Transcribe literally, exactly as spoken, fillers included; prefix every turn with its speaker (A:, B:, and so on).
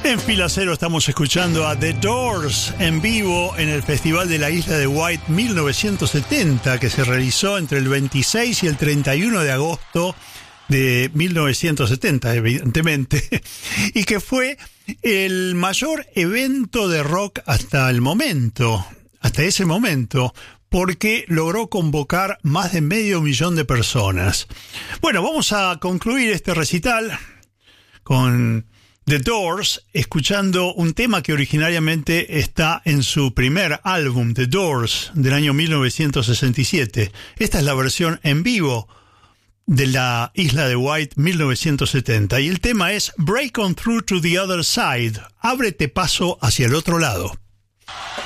A: En Fila Cero estamos escuchando a The Doors en vivo en el Festival de la Isla de Wight mil novecientos setenta, que se realizó entre el veintiséis y el treinta y uno de agosto de mil novecientos setenta, evidentemente, y que fue el mayor evento de rock hasta el momento, hasta ese momento, porque logró convocar más de medio millón de personas. Bueno, vamos a concluir este recital con The Doors, escuchando un tema que originariamente está en su primer álbum, The Doors, del año mil novecientos sesenta y siete. Esta es la versión en vivo de la Isla de Wight mil novecientos setenta, y el tema es Break On Through to the Other Side, ábrete paso hacia el otro lado.